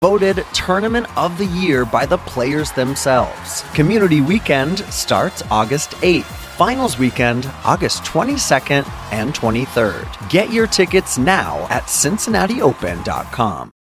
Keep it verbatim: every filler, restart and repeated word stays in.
voted Tournament of the Year by the players themselves. Community Weekend starts August eighth. Finals Weekend, August twenty-second and twenty-third. Get your tickets now at cincinnati open dot com.